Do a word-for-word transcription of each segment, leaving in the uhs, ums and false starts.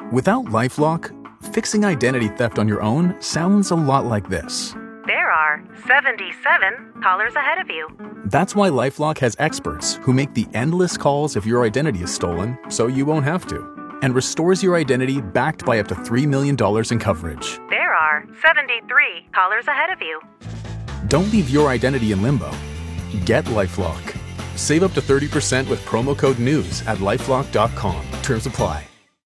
Without LifeLock, fixing identity theft on your own sounds a lot like this. There are seventy-seven callers ahead of you. That's why LifeLock has experts who make the endless calls if your identity is stolen, so you won't have to, and restores your identity backed by up to three million dollars in coverage. There are seventy-three callers ahead of you. Don't leave your identity in limbo. Get LifeLock. Save up to thirty percent with promo code NEWS at lifelock dot com. Terms apply.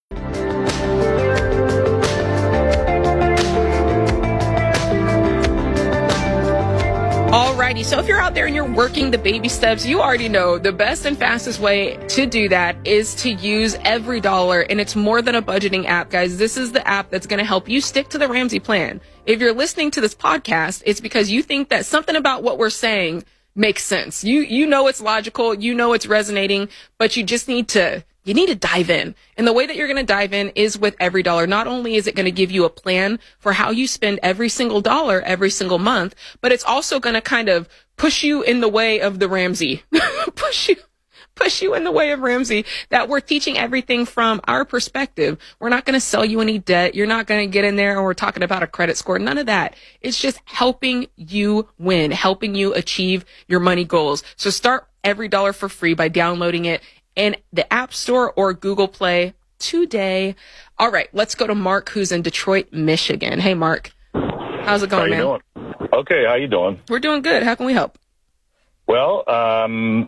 Alrighty, so if you're out there and you're working the baby steps, you already know the best and fastest way to do that is to use EveryDollar, and it's more than a budgeting app, guys. This is the app that's going to help you stick to the Ramsey plan. If you're listening to this podcast, it's because you think that something about what we're saying makes sense. You you know it's logical, you know it's resonating, but you just need to You need to dive in. And the way that you're going to dive in is with EveryDollar. Not only is it going to give you a plan for how you spend every single dollar every single month, but it's also going to kind of push you in the way of the Ramsey. push you, push you in the way of Ramsey, that we're teaching everything from our perspective. We're not going to sell you any debt. You're not going to get in there and we're talking about a credit score. None of that. It's just helping you win, helping you achieve your money goals. So start EveryDollar for free by downloading it in the App Store or Google Play today. All right, let's go to Mark, who's in Detroit, Michigan. Hey, Mark. How's it going, man? How you man? doing? Okay, how you doing? We're doing good. How can we help? Well, um,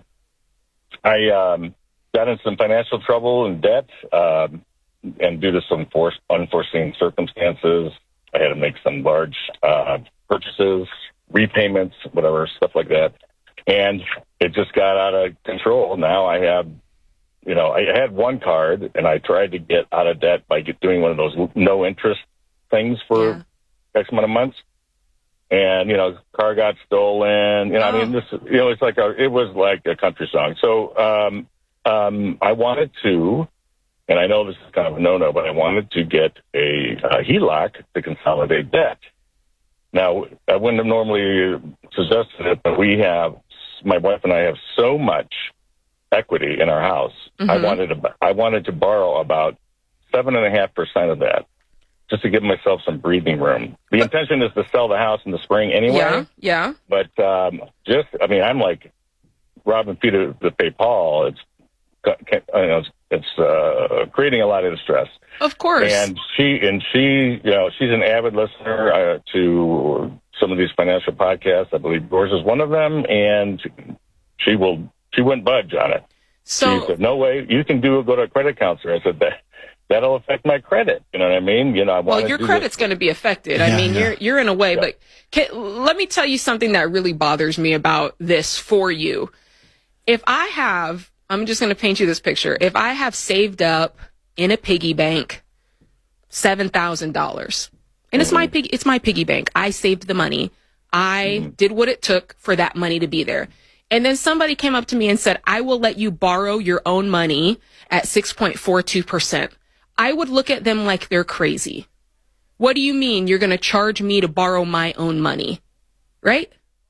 I um, got in some financial trouble and debt, um, and due to some forced, unforeseen circumstances, I had to make some large uh, purchases, repayments, whatever, stuff like that. And it just got out of control. Now I have You know, I had one card, and I tried to get out of debt by get, doing one of those no-interest things for yeah. X amount of months. And, you know, car got stolen. You know, oh. I mean, this, you know, it's like a, it was like a country song. So um, um, I wanted to, and I know this is kind of a no-no, but I wanted to get a, a H E L O C to consolidate debt. Now, I wouldn't have normally suggested it, but we have, my wife and I have so much equity in our house. Mm-hmm. I wanted to I wanted to borrow about seven and a half percent of that, just to give myself some breathing room. The but, intention is to sell the house in the spring anyway. Yeah, yeah. But um, just I mean, I'm like robbing Peter to pay Paul. It's you know, it's, it's uh, creating a lot of distress. Of course. And she and she, you know, she's an avid listener uh, to some of these financial podcasts. I believe yours is one of them, and she will. She wouldn't budge on it. So, she said, "No way, you can do go to a credit counselor." I said, "That that'll affect my credit." You know what I mean? You know, I well, your credit's going to be affected. Yeah, I mean, yeah. you're you're in a way, Yeah. but can, let me tell you something that really bothers me about this for you. If I have, I'm just going to paint you this picture. If I have saved up in a piggy bank seven thousand dollars, and mm-hmm. it's my pig, it's my piggy bank. I saved the money. I mm-hmm. did what it took for that money to be there. And then somebody came up to me and said, I will let you borrow your own money at six point four two percent. I would look at them like they're crazy. What do you mean you're going to charge me to borrow my own money? Right?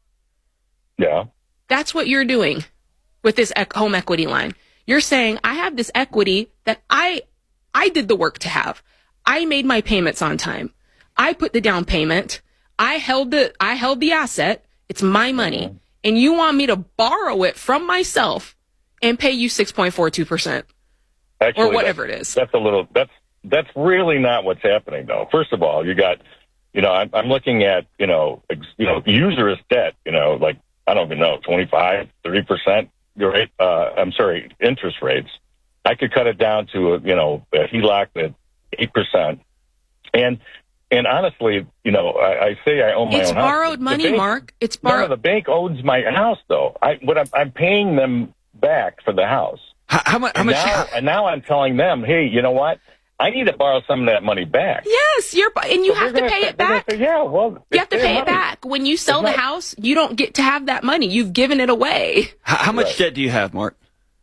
Yeah. That's what you're doing with this ec- home equity line. You're saying, I have this equity that I, I did the work to have. I made my payments on time. I put the down payment. I held the, I held the asset. It's my money. Mm-hmm. And you want me to borrow it from myself and pay you six point four two percent Actually, or whatever it is. That's a little, that's, that's really not what's happening though. First of all, you got, you know, I'm, I'm looking at, you know, ex, you know, usurious debt, you know, like, I don't even know, twenty-five, thirty percent rate, uh, I'm sorry, interest rates. I could cut it down to, a, you know, a H E L O C at eight percent. And, And honestly, you know, I, I say I own my it's own house. It's borrowed money, bank, Mark. It's borrowed. No, the bank owns my house, though. I, what I'm, I'm paying them back for the house. How, how much? How and, much now, how, and now I'm telling them, hey, you know what? I need to borrow some of that money back. Yes, you're, and you so have to gonna, pay it back. Say, yeah, well, you have to pay money. it back. When you sell it's the not, house, you don't get to have that money. You've given it away. How, how much right. debt do you have, Mark?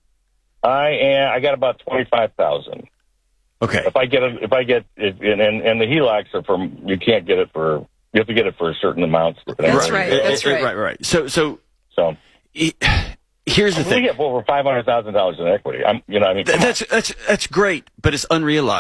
I am. I got about twenty-five thousand. Okay. If I get it, if I get it, and, and and the H E L O Cs are from, you can't get it for, you have to get it for a certain amount. That's right. right. That's right. Right. Right. So so so. Here's the I mean, thing. We have over five hundred thousand dollars in equity. I'm, you know, I mean, Th- that's that's that's great, but it's unrealized.